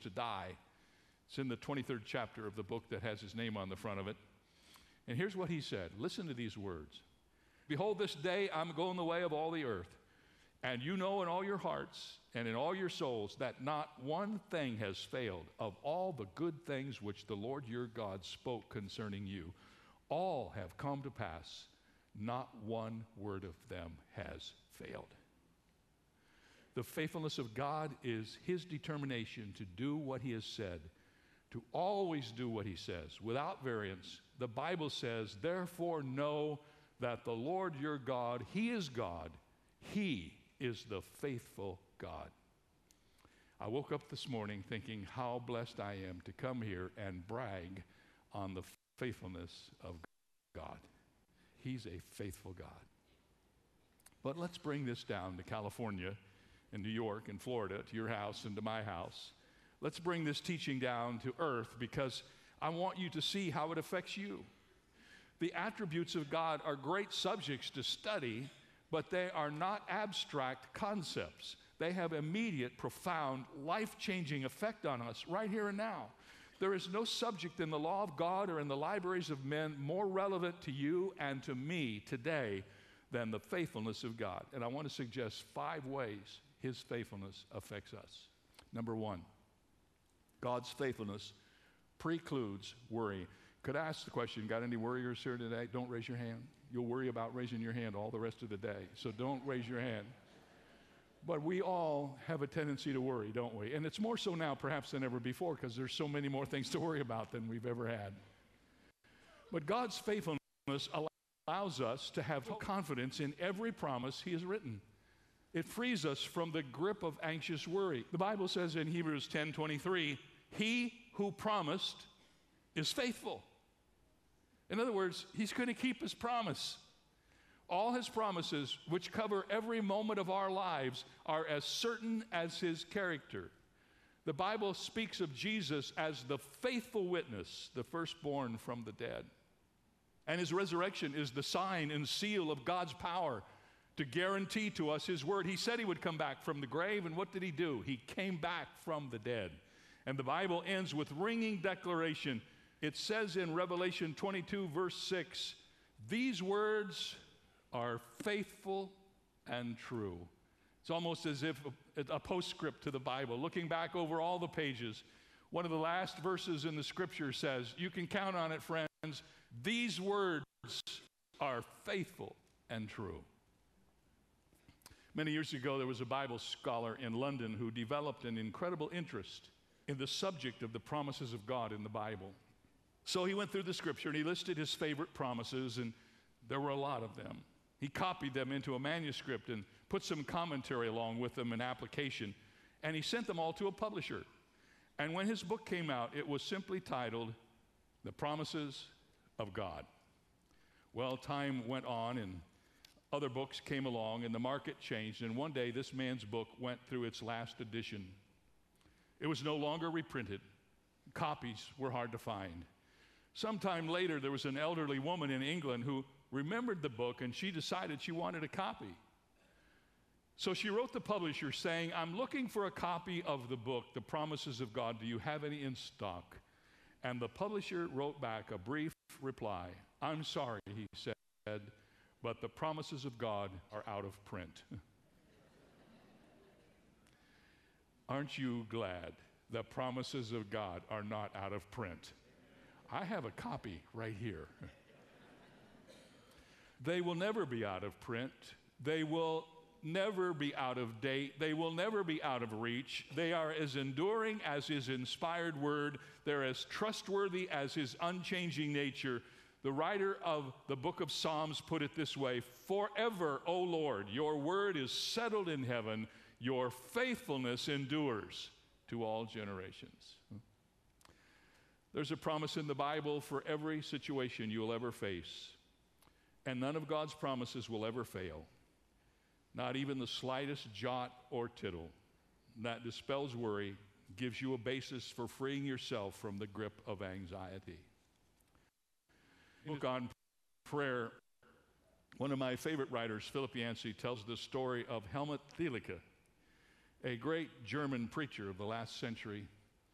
to die. It's in the 23rd chapter of the book that has his name on the front of it. And here's what he said. Listen to these words. Behold, this day I'm going the way of all the earth, and you know in all your hearts and in all your souls that not one thing has failed of all the good things which the Lord your God spoke concerning you. All have come to pass. Not one word of them has failed. The faithfulness of God is his determination to do what he has said, to always do what he says, without variance. The Bible says, therefore know that the Lord your God, he is God. He is the faithful God. I woke up this morning thinking how blessed I am to come here and brag on the faithfulness of God. He's a faithful God. But let's bring this down to California and New York and Florida, to your house and to my house. Let's bring this teaching down to earth, because I want you to see how it affects you. The attributes of God are great subjects to study, but they are not abstract concepts. They have immediate, profound, life-changing effect on us right here and now. There is no subject in the law of God or in the libraries of men more relevant to you and to me today than the faithfulness of God. And I want to suggest 5 ways his faithfulness affects us. Number 1, God's faithfulness precludes worry. Could I ask the question, got any worriers here today? Don't raise your hand. You'll worry about raising your hand all the rest of the day, so don't raise your hand. But we all have a tendency to worry, don't we? And it's more so now perhaps than ever before, because there's so many more things to worry about than we've ever had. But God's faithfulness allows us to have confidence in every promise he has written. It frees us from the grip of anxious worry. The Bible says in Hebrews 10:23, he who promised is faithful. In other words, he's going to keep his promise. All his promises, which cover every moment of our lives, are as certain as his character. The Bible speaks of Jesus as the faithful witness, the firstborn from the dead. And his resurrection is the sign and seal of God's power to guarantee to us his word. He said he would come back from the grave, and what did he do? He came back from the dead. And the Bible ends with ringing declaration. It says in Revelation 22, verse 6, these words are faithful and true. It's almost as if a postscript to the Bible. Looking back over all the pages, one of the last verses in the scripture says, you can count on it, friends, these words are faithful and true. Many years ago, there was a Bible scholar in London who developed an incredible interest in the subject of the promises of God in the Bible. So he went through the scripture and he listed his favorite promises, and there were a lot of them. He copied them into a manuscript and put some commentary along with them, an application, and he sent them all to a publisher. And when his book came out, it was simply titled, The Promises of God. Well, time went on and other books came along and the market changed, and one day this man's book went through its last edition. It was no longer reprinted. Copies were hard to find. Sometime later, there was an elderly woman in England who remembered the book, and she decided she wanted a copy. So she wrote the publisher saying, I'm looking for a copy of the book, The Promises of God. Do you have any in stock? And the publisher wrote back a brief reply. I'm sorry, he said, but the promises of God are out of print. Aren't you glad the promises of God are not out of print? I have a copy right here. They will never be out of print. They will never be out of date. They will never be out of reach. They are as enduring as his inspired word. They're as trustworthy as his unchanging nature. The writer of the book of Psalms put it this way, forever, O Lord, your word is settled in heaven. Your faithfulness endures to all generations. There's a promise in the Bible for every situation you will ever face. And none of God's promises will ever fail. Not even the slightest jot or tittle. That dispels worry, gives you a basis for freeing yourself from the grip of anxiety. Book on prayer, one of my favorite writers, Philip Yancey, tells the story of Helmut Thielicke, a great German preacher of the last century.